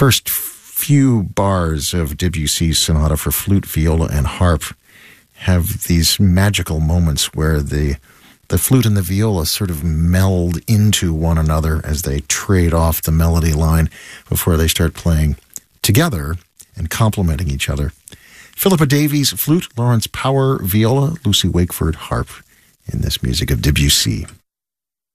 first few bars of Debussy's sonata for flute, viola, and harp have these magical moments where the flute and the viola sort of meld into one another as they trade off the melody line before they start playing together and complementing each other. Philippa Davies, flute, Lawrence Power, viola, Lucy Wakeford, harp, in this music of Debussy.